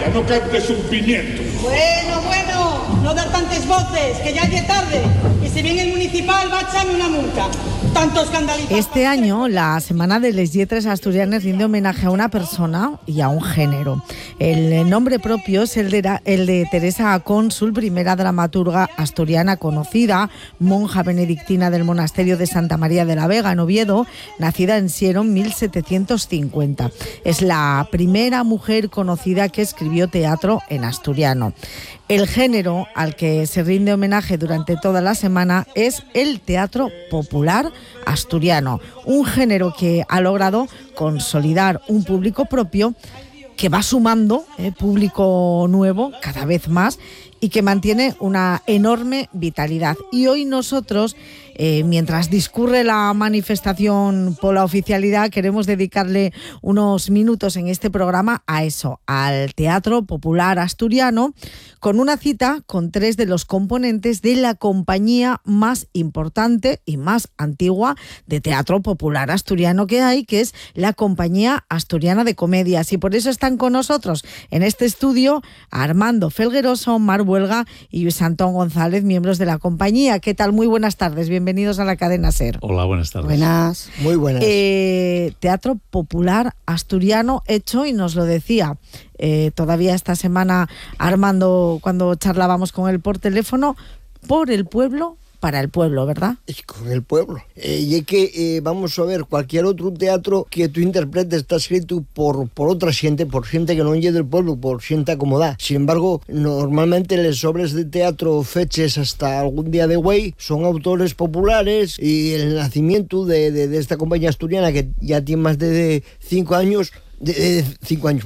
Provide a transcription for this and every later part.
Calla, no cantes un pimiento. Bueno, no dar tantas voces, que ya es tarde. Y si bien el municipal va a echarme una multa. Tanto escandalizado. Este año, la Semana de les Lletres Asturianes rinde homenaje a una persona y a un género. El nombre propio es el de Teresa Cónsul, primera dramaturga asturiana conocida, monja benedictina del monasterio de Santa María de la Vega, en Oviedo, nacida en Siero en 1750. Es la primera mujer conocida que escribió teatro en asturiano. El género al que se rinde homenaje durante toda la semana es el teatro popular asturiano, un género que ha logrado consolidar un público propio que va sumando público nuevo cada vez más y que mantiene una enorme vitalidad. Y hoy nosotros, mientras discurre la manifestación por la oficialidad, queremos dedicarle unos minutos en este programa a eso, al teatro popular asturiano, con una cita con 3 de los componentes de la compañía más importante y más antigua de teatro popular asturiano que hay, que es la Compañía Asturiana de Comedias. Y por eso están con nosotros en este estudio Armando Felgueroso, Mar Huelga y Luis Antón González, miembros de la compañía. ¿Qué tal? Muy buenas tardes, bienvenidos a la cadena SER. Hola, buenas tardes. Buenas. Muy buenas. Teatro popular asturiano hecho, y nos lo decía todavía esta semana Armando cuando charlábamos con él por teléfono, por el pueblo, para el pueblo, ¿verdad? Con el pueblo. Y es que, vamos a ver, cualquier otro teatro que tú interpretes está escrito por otra gente, por gente que no es del pueblo, por gente acomodada. Sin embargo, normalmente las obras de teatro feches hasta algún día de hoy son autores populares, y el nacimiento de esta compañía asturiana, que ya tiene más de 5 años, de 5 años,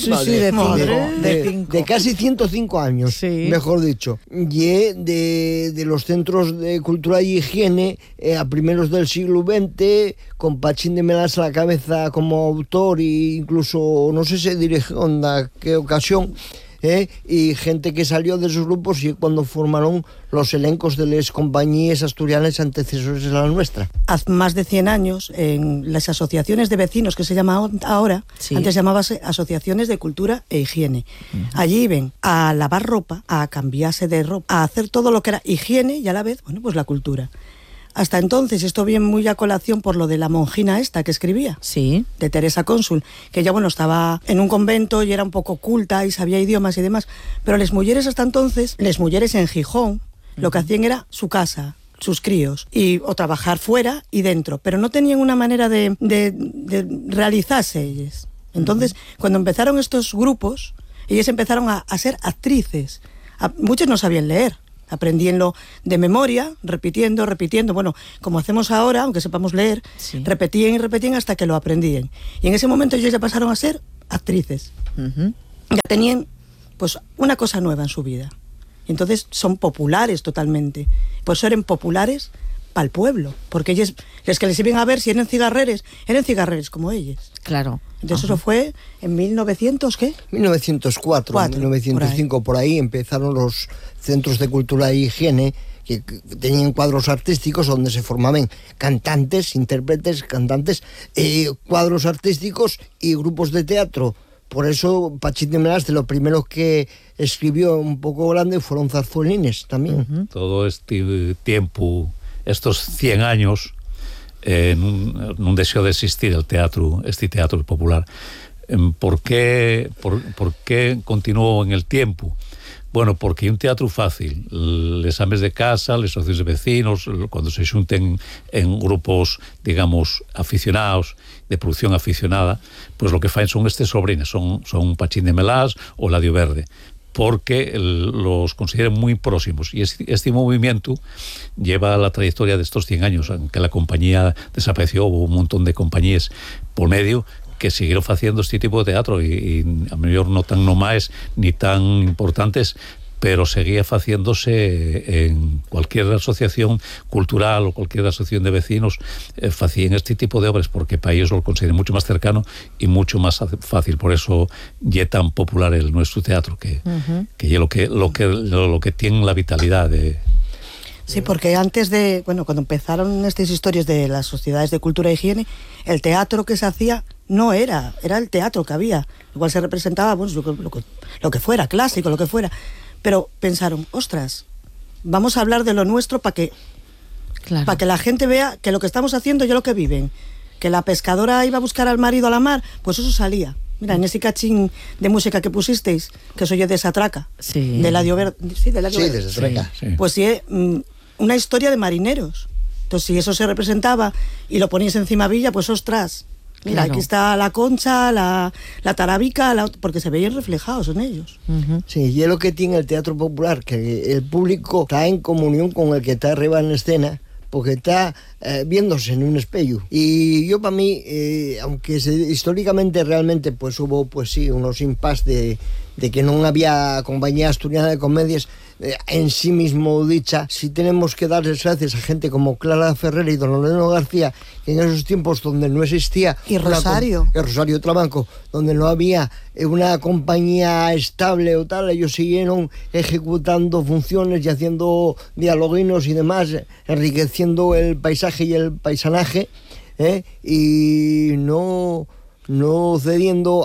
de casi 105 años, sí. Mejor dicho, y de los centros de cultura y higiene a primeros del siglo XX, con Pachín de Melas a la cabeza como autor, e incluso no sé si dirigió en qué ocasión, y gente que salió de esos grupos, y cuando formaron los elencos de las compañías asturianas antecesores a la nuestra. Hace más de 100 años, en las asociaciones de vecinos, que se llama ahora, sí. Antes llamábase asociaciones de cultura e higiene. Uh-huh. Allí iban a lavar ropa, a cambiarse de ropa, a hacer todo lo que era higiene y a la vez, bueno, pues la cultura. Hasta entonces, esto viene muy a colación por lo de la monjina esta que escribía, sí, de Teresa Cónsul, que ella, bueno, estaba en un convento y era un poco culta y sabía idiomas y demás, pero las mujeres hasta entonces, las mujeres en Gijón, lo que hacían era su casa, sus críos, o trabajar fuera y dentro, pero no tenían una manera de realizarse ellas. Entonces, cuando empezaron estos grupos, ellas empezaron a ser actrices. Muchos no sabían leer, aprendíanlo de memoria, repitiendo, bueno, como hacemos ahora, aunque sepamos leer, sí. Repetían y repetían hasta que lo aprendían. Y en ese momento ellos ya pasaron a ser actrices. Uh-huh. Ya tenían, pues, una cosa nueva en su vida. Y entonces son populares totalmente. Pues eran populares para el pueblo, porque ellos, los que les iban a ver si eran cigarreres como ellos. Claro. Entonces eso fue en 1900, ¿qué? 1904, 1905, por ahí empezaron los centros de cultura e higiene, que tenían cuadros artísticos donde se formaban cantantes, intérpretes, cuadros artísticos y grupos de teatro. Por eso Pachín de Melas, de lo primero que escribió un poco grande, fueron zarzuelines también. Uh-huh. Todo este tiempo, estos 100 años, no deseo de existir el teatro, este teatro popular. ¿Por qué continuó en el tiempo? Bueno, porque hay un teatro fácil. Les ames de casa, les socios de vecinos, cuando se junten en grupos, digamos, aficionados, de producción aficionada, pues lo que fan son estos sobrines, son Pachín de Melas o Ladio Verde, porque los consideran muy próximos. Y este movimiento lleva la trayectoria de estos 100 años, aunque la compañía desapareció, hubo un montón de compañías por medio que siguieron haciendo este tipo de teatro, y a lo mejor no tan nomás ni tan importantes, pero seguía haciéndose en cualquier asociación cultural o cualquier asociación de vecinos, hacían este tipo de obras, porque para ellos lo consideran mucho más cercano y mucho más fácil. Por eso ya es tan popular el nuestro teatro, que es lo que tiene la vitalidad de... Sí, porque antes de, cuando empezaron estas historias de las sociedades de cultura e higiene, el teatro que se hacía no era el teatro que había. Igual se representaba pues, lo que fuera, clásico, lo que fuera. Pero pensaron, ostras, vamos a hablar de lo nuestro para que la gente vea que lo que estamos haciendo es lo que viven. Que la pescadora iba a buscar al marido a la mar, pues eso salía. Mira, en ese cachín de música que pusisteis, que se oye de Satraca, de Eladio Verde. Sí, de Satraca. Sí. Pues sí, una historia de marineros. Entonces, si eso se representaba y lo poníais encima Villa, pues ostras, mira, aquí está la concha, la tarabica, porque se veían reflejados en ellos. Sí, y es lo que tiene el teatro popular, que el público está en comunión con el que está arriba en la escena, porque está viéndose en un espejo. Y yo, para mí, aunque históricamente realmente pues hubo pues sí unos impases de que no había compañía asturiana de comedias en sí mismo dicha, sí tenemos que darles gracias a gente como Clara Ferrer y don Loreno García, que en esos tiempos donde no existía y Rosario Trabanco, donde no había una compañía estable o tal, ellos siguieron ejecutando funciones y haciendo dialoguinos y demás, enriqueciendo el paisaje y el paisanaje, y no cediendo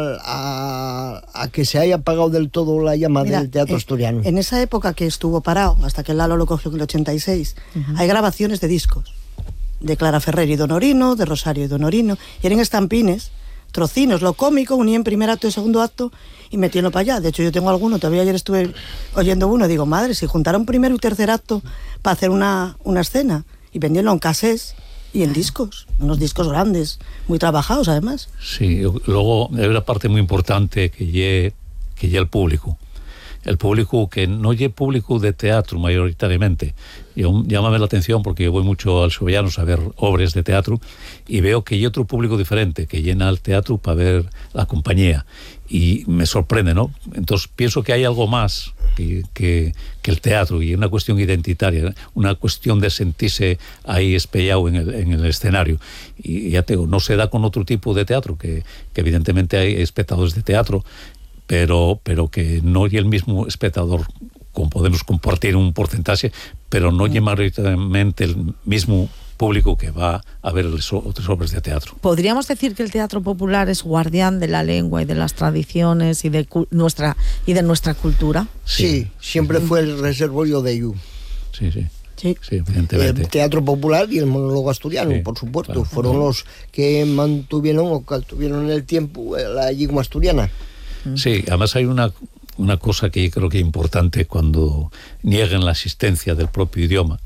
a que se haya apagado del todo la llama del teatro asturiano. En esa época que estuvo parado, hasta que Lalo lo cogió en el 86, hay grabaciones de discos de Clara Ferrer y Don Orino, de Rosario y Don Orino, y eran estampines, trocinos, lo cómico, uní en primer acto y segundo acto y metiéndolo para allá. De hecho, yo tengo alguno, todavía ayer estuve oyendo uno, digo, madre, si juntaron primero y tercer acto para hacer una escena y vendieron en casés y en discos, unos discos grandes, muy trabajados además. Sí, luego hay una parte muy importante que lle el público. El público que no lle público de teatro mayoritariamente. Llámame la atención porque yo voy mucho al Xovellanos a ver obras de teatro y veo que hay otro público diferente que llena el teatro para ver la compañía y me sorprende, ¿no? Entonces pienso que hay algo más que el teatro y una cuestión identitaria, una cuestión de sentirse ahí espellado en el escenario. Y ya te digo, no se da con otro tipo de teatro, que evidentemente hay espectadores de teatro, pero que no hay el mismo espectador, como podemos compartir un porcentaje, pero no hay mayoritariamente el mismo público que va a ver otras obras de teatro. ¿Podríamos decir que el teatro popular es guardián de la lengua y de las tradiciones y de nuestra cultura? Sí, siempre fue el reservorio de ello. Sí, evidentemente. El teatro popular y el monólogo asturiano, por supuesto, claro, fueron los que mantuvieron o tuvieron en el tiempo la lengua asturiana. Sí, además hay una cosa que yo creo que es importante cuando niegan la existencia del propio idioma.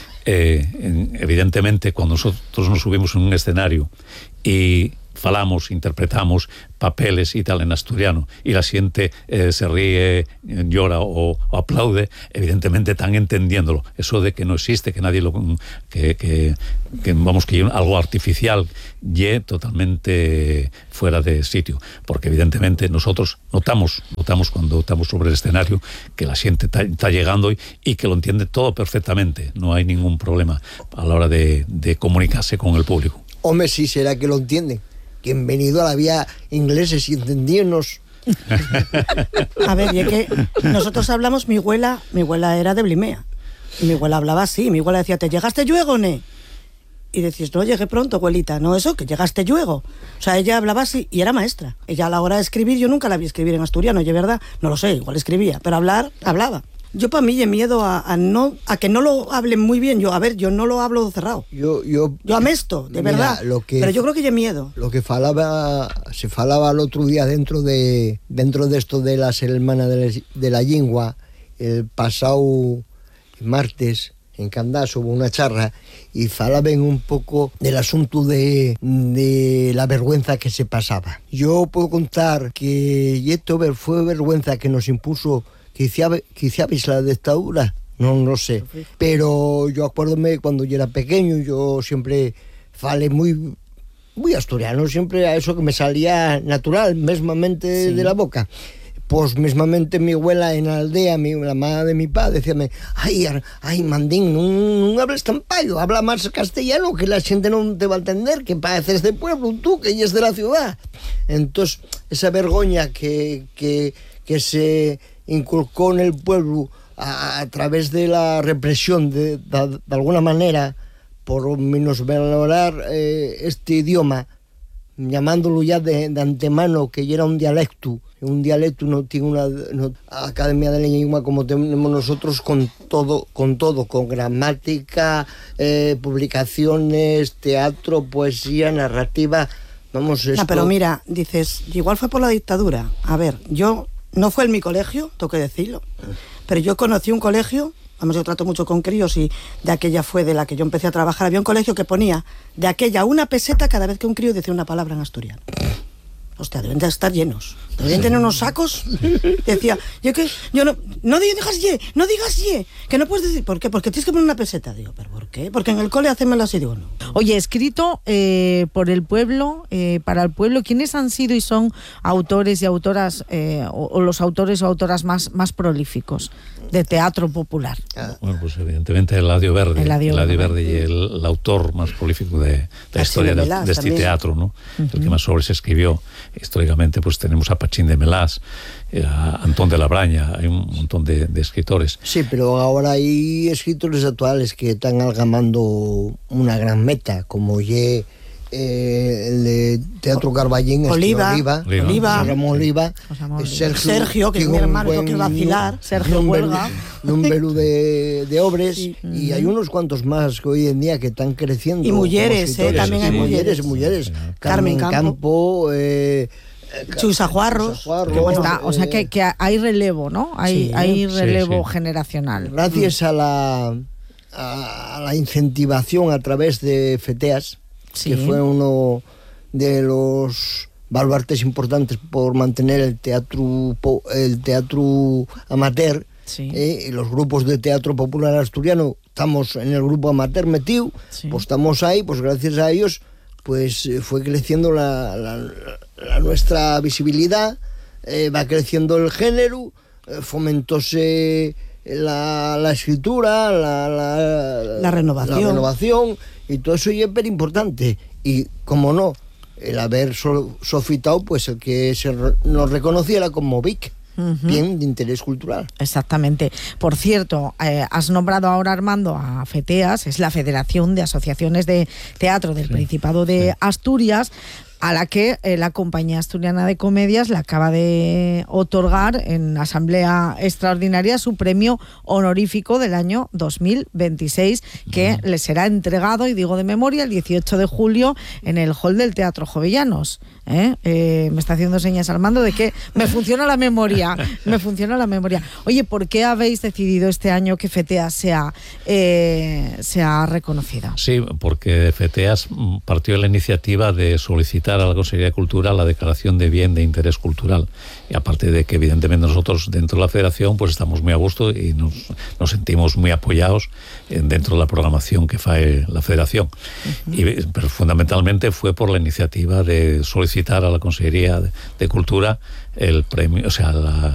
Evidentemente, cuando nosotros nos subimos en un escenario y falamos, interpretamos papeles y tal en asturiano y la gente se ríe, llora o aplaude, evidentemente están entendiéndolo. Eso de que no existe, que nadie que algo artificial y totalmente fuera de sitio, porque evidentemente nosotros notamos cuando estamos sobre el escenario que la gente está llegando y que lo entiende todo perfectamente, no hay ningún problema a la hora de comunicarse con el público. Hombre, sí, será que lo entienden. Que han venido a la vía ingleses y entendíamos. A ver, y es que nosotros hablamos, mi abuela era de Blimea, y mi abuela hablaba así, mi abuela decía, ¿te llegaste luego, ne? Y decís, no, llegué pronto, abuelita, no eso, que llegaste luego. O sea, ella hablaba así, y era maestra. Ella a la hora de escribir, yo nunca la vi escribir en asturiano, y es verdad, no lo sé, igual escribía, pero hablar, hablaba. Yo para mí he miedo a que no lo hablen muy bien. Yo no lo hablo cerrado. Yo amesto, de verdad. Pero yo creo que he miedo. Lo que se falaba el otro día dentro de esto de la Semana de la Lengua, el pasado martes en Candás hubo una charla y falaban un poco del asunto de la vergüenza que se pasaba. Yo puedo contar que esto fue vergüenza que nos impuso quizá la dictadura, no lo sé, pero yo acuérdome cuando yo era pequeño, yo siempre falé muy asturiano, siempre a eso que me salía natural, mesmamente de la boca. Pues mismamente mi abuela en la aldea, la madre de mi padre, decíame, ay, mandín, no hables tan payo, habla más castellano que la gente no te va a entender, que pareces de pueblo, tú que es de la ciudad. Entonces, esa vergüenza que se inculcó en el pueblo a través de la represión de alguna manera por menosvalorar este idioma, llamándolo ya de antemano, que ya era un dialecto no tiene una Academia de Lengua como tenemos nosotros, con todo, con gramática, publicaciones, teatro, poesía, narrativa, vamos, esto... No, pero mira, dices, igual fue por la dictadura. A ver, yo, no fue en mi colegio, tengo que decirlo, pero yo conocí un colegio, vamos, yo trato mucho con críos y de aquella fue de la que yo empecé a trabajar, había un colegio que ponía de aquella 1 peseta cada vez que un crío decía una palabra en asturiano. Hostia, deben de estar llenos. Deben tener unos sacos. Decía, no digas ye, que no puedes decir. ¿Por qué? Porque tienes que poner 1 peseta. Digo, ¿pero por qué? Porque en el cole hacémelo así. Digo, no. Oye, escrito por el pueblo, para el pueblo, ¿quiénes han sido y son autores y autoras, o los autores o autoras más prolíficos de teatro popular? Bueno, pues evidentemente Eladio Verde. Eladio Verde y el autor más prolífico de la historia de este teatro, ¿no? El que más obras escribió. Históricamente pues tenemos a Pachín de Melás, a Antón de la Braña, hay un montón de escritores. Sí, pero ahora hay escritores actuales que están algamando una gran meta, como el de Teatro Carballín, Oliva, Ramón Oliva, Sergio, que es mi hermano, tengo que vacilar, Sergio Huelga, número de obras, sí. Y hay unos cuantos más que hoy en día que están creciendo. Y mujeres, también hay mujeres. Carmen Campo, Chusa Juarros. O sea que hay relevo, ¿no? Hay relevo generacional. Gracias a la incentivación a través de FETEAS, que fue uno de los baluartes importantes por mantener el teatro amateur. Y los grupos de teatro popular asturiano, estamos en el grupo amateur metido, pues estamos ahí, pues gracias a ellos pues fue creciendo la nuestra visibilidad, va creciendo el género, fomentóse la escritura, la renovación, y todo eso es súper importante. Y como no, el haber sofitado pues el que nos reconociera como Vic. Bien de interés cultural. Exactamente. Por cierto, has nombrado ahora, Armando, a FETEAS, es la Federación de Asociaciones de Teatro del Principado de Asturias, a la que la Compañía Asturiana de Comedias le acaba de otorgar en Asamblea Extraordinaria su premio honorífico del año 2026, que le será entregado, y digo de memoria, el 18 de julio en el hall del Teatro Jovellanos. Me está haciendo señas Armando de que me funciona la memoria. Oye, ¿por qué habéis decidido este año que FETEAS sea reconocida? Sí, porque FETEAS partió de la iniciativa de solicitar a la Consejería de Cultura la declaración de bien de interés cultural, y aparte de que evidentemente nosotros dentro de la Federación pues estamos muy a gusto y nos sentimos muy apoyados dentro de la programación que fae la Federación. Pero fundamentalmente fue por la iniciativa de solicitar a la Consejería de Cultura el premio, o sea,